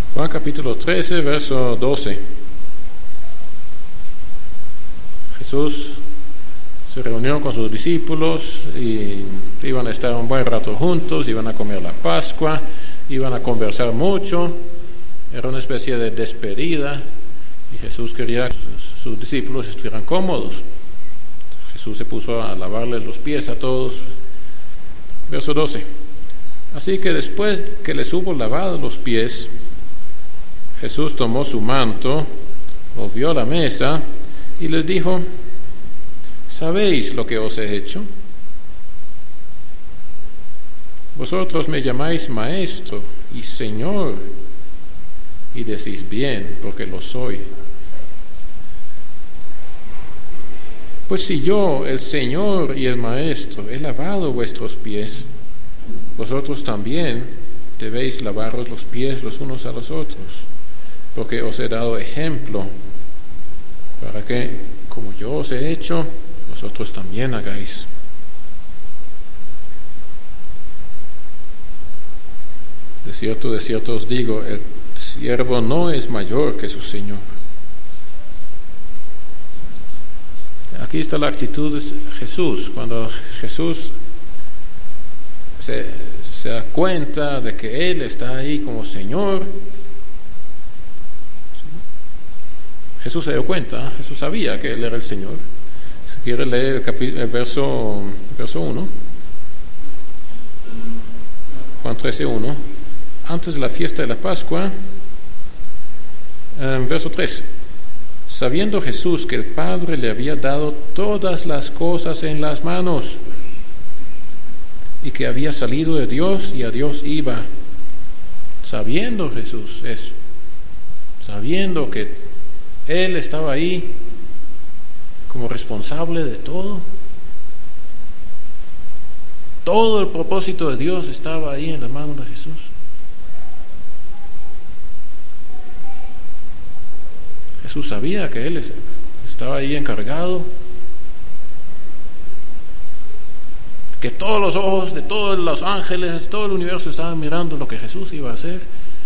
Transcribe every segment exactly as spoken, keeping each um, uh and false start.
Juan capítulo trece, verso doce. Jesús se reunió con sus discípulos y iban a estar un buen rato juntos, iban a comer la Pascua, iban a conversar mucho. Era una especie de despedida y Jesús quería que sus discípulos estuvieran cómodos. Jesús se puso a lavarles los pies a todos. Verso doce. Así que después que les hubo lavado los pies, Jesús tomó su manto, volvió a la mesa y les dijo: ¿sabéis lo que os he hecho? Vosotros me llamáis Maestro y Señor, y decís bien, porque lo soy. Pues si yo, el Señor y el Maestro, he lavado vuestros pies, vosotros también debéis lavaros los pies los unos a los otros, porque os he dado ejemplo, para que, como yo os he hecho, vosotros también hagáis. De cierto, de cierto os digo, el siervo no es mayor que su Señor. Aquí está la actitud de Jesús. Cuando Jesús se, se da cuenta de que Él está ahí como Señor, Jesús se dio cuenta, Jesús sabía que Él era el Señor. Si quiere leer el, capi- el verso, verso uno, Juan trece, uno, antes de la fiesta de la Pascua, eh, verso tres. Sabiendo Jesús que el Padre le había dado todas las cosas en las manos y que había salido de Dios y a Dios iba, sabiendo Jesús eso, sabiendo que Él estaba ahí como responsable de todo, todo el propósito de Dios estaba ahí en la mano de Jesús. Jesús sabía que Él estaba ahí encargado, que todos los ojos de todos los ángeles, todo el universo estaban mirando lo que Jesús iba a hacer.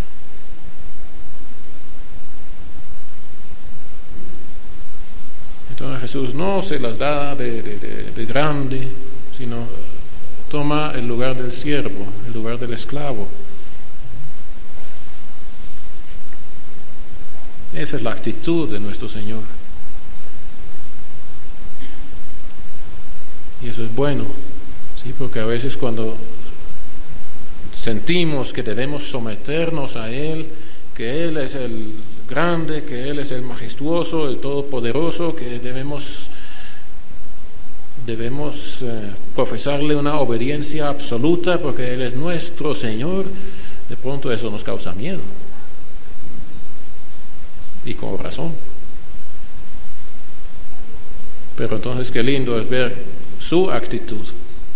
Entonces Jesús no se las da de, de, de, de grande, sino toma el lugar del siervo, el lugar del esclavo. Esa es la actitud de nuestro Señor. Y eso es bueno, ¿sí? Porque a veces cuando sentimos que debemos someternos a Él, que Él es el grande, que Él es el majestuoso, el todopoderoso, que debemos, debemos eh, profesarle una obediencia absoluta porque Él es nuestro Señor, de pronto eso nos causa miedo. Y con razón. Pero entonces qué lindo es ver su actitud.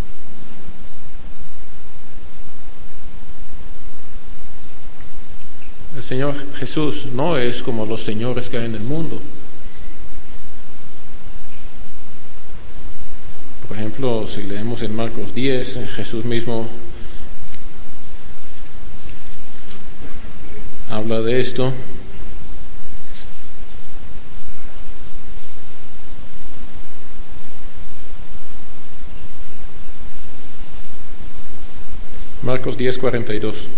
El Señor Jesús no es como los señores que hay en el mundo. Por ejemplo, si leemos en Marcos diez, Jesús mismo habla de esto. Marcos diez, cuarenta y dos.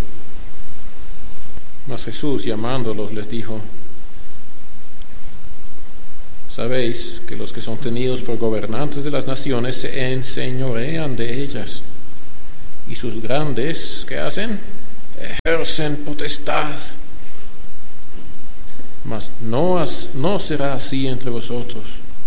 Mas Jesús, llamándolos, les dijo: sabéis que los que son tenidos por gobernantes de las naciones se enseñorean de ellas, y sus grandes, ¿qué hacen? Ejercen potestad. Mas no, has, no será así entre vosotros,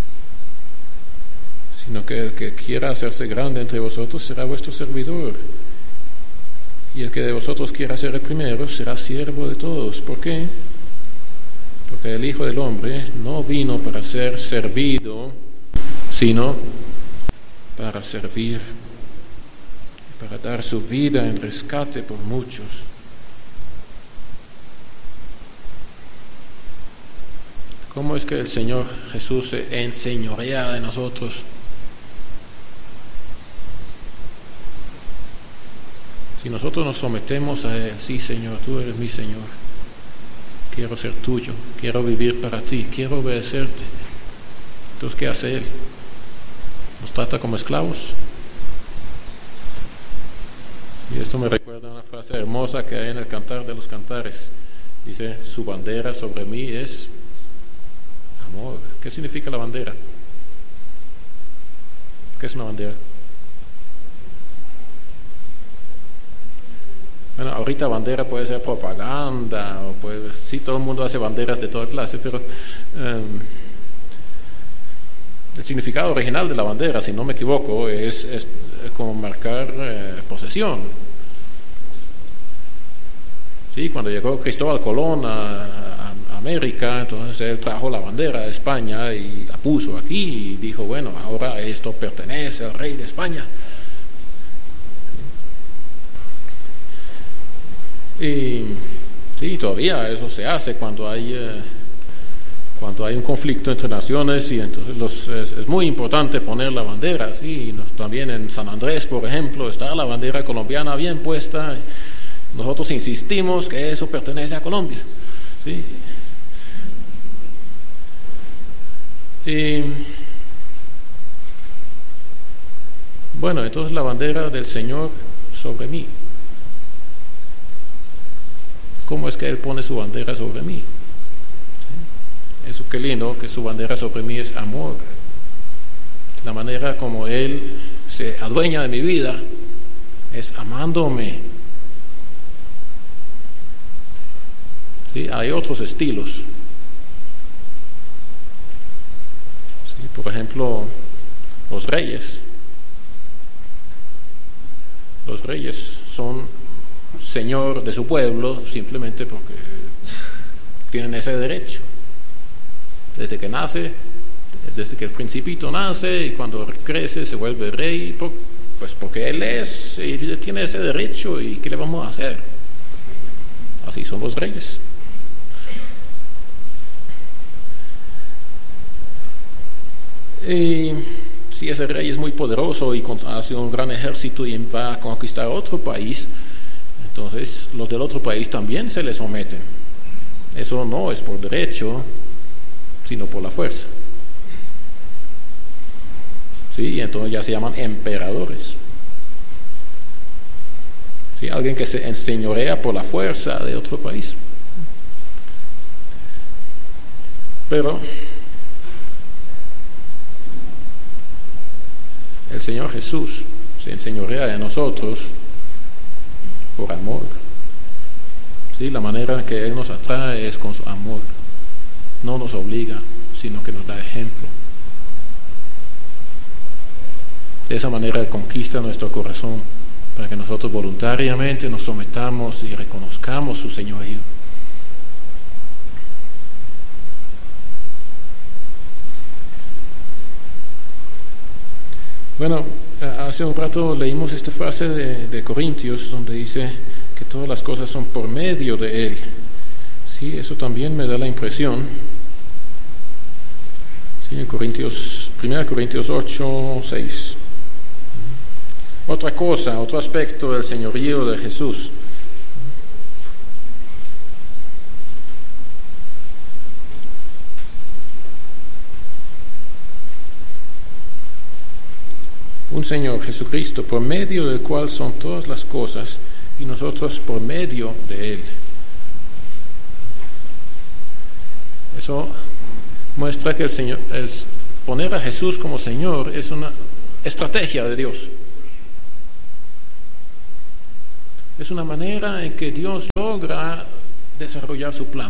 sino que el que quiera hacerse grande entre vosotros será vuestro servidor. Y el que de vosotros quiera ser el primero será siervo de todos. ¿Por qué? Porque el Hijo del Hombre no vino para ser servido, sino para servir, para dar su vida en rescate por muchos. ¿Cómo es que el Señor Jesús se enseñorea de nosotros? Si nosotros nos sometemos a Él, sí, Señor, tú eres mi Señor. quiero ser tuyo, quiero vivir para ti, quiero obedecerte. Entonces, ¿qué hace Él? ¿Nos trata como esclavos? Y esto me recuerda a una frase hermosa que hay en el Cantar de los Cantares. Dice, su bandera sobre mí es amor. ¿Qué significa la bandera? ¿Qué es una bandera? Bueno, ahorita bandera puede ser propaganda, o puede, sí, todo el mundo hace banderas de toda clase, pero um, el significado original de la bandera, si no me equivoco, es, es como marcar eh, posesión. Sí, cuando llegó Cristóbal Colón a, a América, entonces él trajo la bandera de España y la puso aquí y dijo, bueno, ahora esto pertenece al rey de España. Y sí, todavía eso se hace cuando hay eh, cuando hay un conflicto entre naciones, y entonces los, es, es muy importante poner la bandera. Sí, nos, también en San Andrés, por ejemplo, está la bandera colombiana bien puesta. Nosotros insistimos que eso pertenece a Colombia. ¿Sí? Y bueno, entonces la bandera del Señor sobre mí. ¿Cómo es que Él pone su bandera sobre mí? ¿Sí? Eso qué lindo, que su bandera sobre mí es amor. La manera como Él se adueña de mi vida es amándome. ¿Sí? Hay otros estilos. ¿Sí? Por ejemplo, los reyes. Los reyes son señor de su pueblo simplemente porque tienen ese derecho. Desde que nace, desde que el principito nace y cuando crece se vuelve rey, pues porque él es, y tiene ese derecho, y ¿qué le vamos a hacer? Así son los reyes. Y si ese rey es muy poderoso y hace un gran ejército y va a conquistar otro país, entonces los del otro país también se le someten. Eso no es por derecho, sino por la fuerza. ¿Sí? Y entonces ya se llaman emperadores. ¿Sí? Alguien que se enseñorea por la fuerza de otro país. Pero el Señor Jesús se enseñorea de nosotros por amor. ¿Sí? La manera en que Él nos atrae es con su amor. No nos obliga, sino que nos da ejemplo. De esa manera Él conquista nuestro corazón, para que nosotros voluntariamente nos sometamos y reconozcamos su señorío. Bueno, hace un rato leímos esta frase de, de Corintios, donde dice que todas las cosas son por medio de Él. Sí, eso también me da la impresión. Sí, en Corintios, primera Corintios ocho, seis. Otra cosa, otro aspecto del señorío de Jesús. Un Señor Jesucristo, por medio del cual son todas las cosas, y nosotros por medio de Él. Eso muestra que el Señor, el poner a Jesús como Señor es una estrategia de Dios. Es una manera en que Dios logra desarrollar su plan.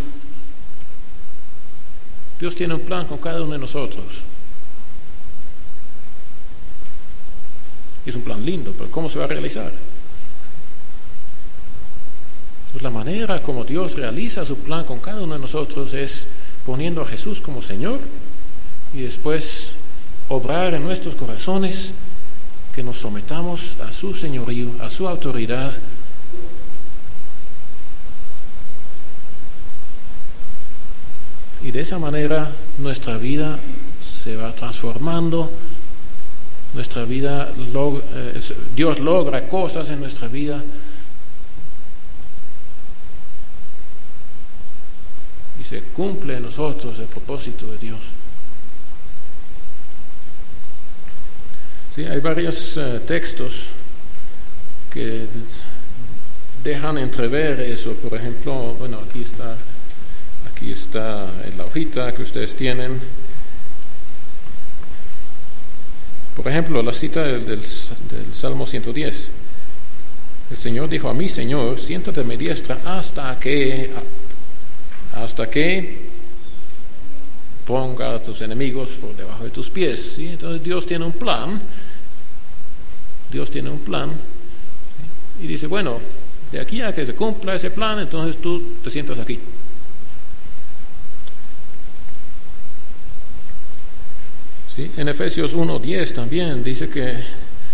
Dios tiene un plan con cada uno de nosotros. Es un plan lindo, pero ¿cómo se va a realizar? Pues la manera como Dios realiza su plan con cada uno de nosotros es poniendo a Jesús como Señor y después obrar en nuestros corazones que nos sometamos a su señorío, a su autoridad. Y de esa manera nuestra vida se va transformando. Nuestra vida, log, eh, Dios logra cosas en nuestra vida. se cumple en nosotros el propósito de Dios. Sí, hay varios uh, textos que dejan entrever eso. Por ejemplo, bueno, aquí está, aquí está en la hojita que ustedes tienen. Por ejemplo, la cita del, del, del Salmo ciento diez. El Señor dijo a mi Señor, siéntate a mi diestra hasta que, hasta que ponga a tus enemigos por debajo de tus pies. ¿Sí? Entonces Dios tiene un plan. Dios tiene un plan. ¿Sí? Y dice, bueno, de aquí a que se cumpla ese plan, entonces tú te sientas aquí. ¿Sí? En Efesios uno diez también dice que, eh,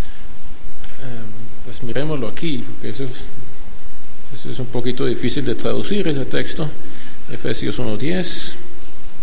pues miremoslo aquí, porque eso es, eso es un poquito difícil de traducir ese texto. Efesios uno diez.